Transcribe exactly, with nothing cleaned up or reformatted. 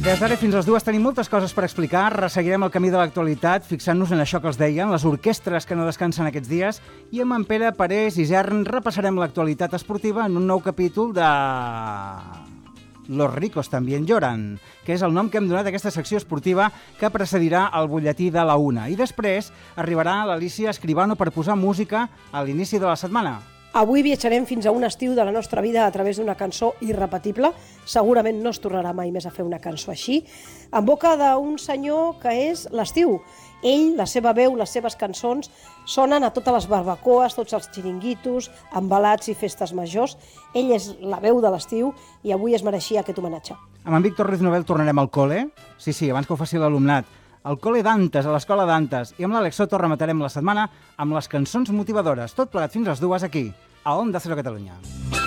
Des d'ara fins a les dues tenim moltes coses per explicar. Resseguirem el camí de l'actualitat, fixant-nos en això que els deien, les orquestres que no descansen aquests dies, i amb en Pere Parés i Isern repassarem l'actualitat esportiva en un nou capítol de... Los ricos también lloran, que és el nom que hem donat a aquesta secció esportiva que precedirà el butlletí de la una. I després arribarà l'Alícia Escribano per posar música a l'inici de la setmana. Avui viatjarem fins a un estiu de la nostra vida a través d'una cançó irrepetible. Segurament no es tornarà mai més a fer una cançó així. En boca d'un senyor que és l'estiu. Ell, la seva veu, les seves cançons sonen a totes les barbacoes, tots els xiringuitos, embalats i festes majors. Ell és la veu de l'estiu i avui es mereixia aquest homenatge. Amb en Víctor Ruiz Novel tornarem al col·le. Sí, sí, abans que ho faci l'alumnat. Al col·le d'Antes, a l'escola d'Antes. I amb l'Àlex Soto rematarem la setmana amb les cançons motivadores. Tot plegat fins a les dues aquí, a Onda Cero Catalunya.